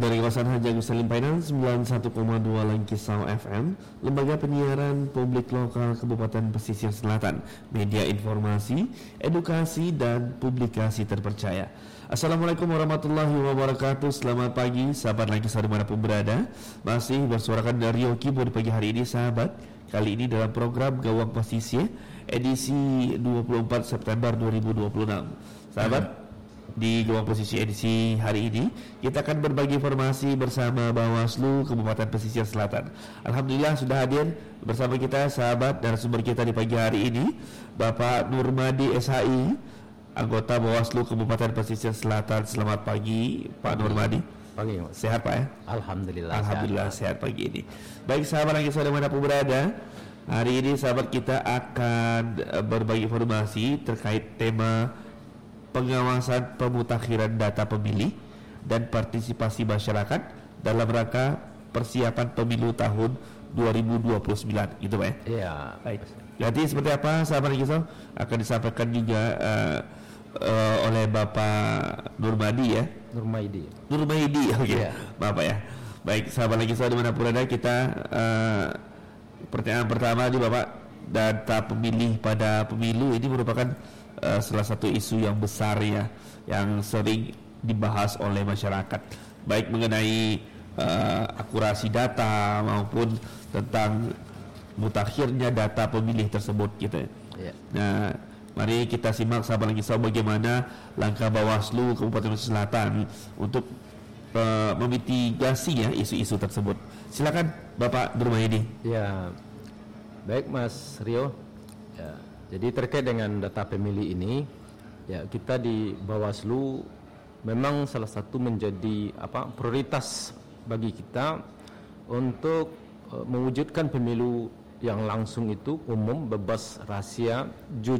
Dari kawasan Haji Agus Salim Painan 91,2 Langkisau FM, lembaga penyiaran publik lokal Kabupaten Pesisir Selatan, media informasi, edukasi dan publikasi terpercaya. Assalamualaikum warahmatullahi wabarakatuh. Selamat pagi sahabat Langkisau dimanapun berada. Masih bersuarakan dari Rio Kibo di pagi hari ini sahabat. Kali ini dalam program Gawang Pesisir edisi 24 September 2026. Sahabat, di Gawang Posisi edisi hari ini kita akan berbagi informasi bersama Bawaslu Kabupaten Pesisir Selatan. Alhamdulillah sudah hadir bersama kita sahabat dan sumber kita di pagi hari ini, Bapak Nurmadi SHI, anggota Bawaslu Kabupaten Pesisir Selatan. Selamat pagi Pak Nurmadi. Pagi Mas. Sehat Pak ya? Alhamdulillah sehat pagi ini. Baik sahabat yang saya dimanapun berada, hari ini sahabat kita akan berbagi informasi terkait tema pengawasan pemutakhiran data pemilih dan partisipasi masyarakat dalam rangka persiapan pemilu tahun 2029, gitu Pak ya? Iya. Baik. Jadi seperti apa sahabat Kisah akan disampaikan juga oleh Bapak Nurmadi ya? Nurmaidi, oke. Yeah. Bapak ya. Baik sahabat Kisah dimanapun ada, kita pertanyaan pertama di Bapak, data pemilih pada pemilu ini merupakan salah satu isu yang besar ya, yang sering dibahas oleh masyarakat, baik mengenai akurasi data maupun tentang mutakhirnya data pemilih tersebut gitu. Yeah. Nah, mari kita simak sahabat Langkisau bagaimana langkah Bawaslu Kabupaten Selatan untuk memitigasi ya isu-isu tersebut. Silakan Bapak Nurmaidi. Ya, baik Mas Rio. Ya. Jadi terkait dengan data pemilih ini, ya kita di Bawaslu memang salah satu menjadi prioritas bagi kita untuk mewujudkan pemilu yang langsung itu umum, bebas, rahasia, jujur